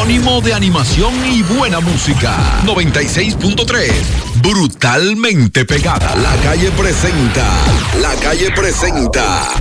sinónimo de animación y buena música. 96.3, brutalmente pegada. La Calle presenta.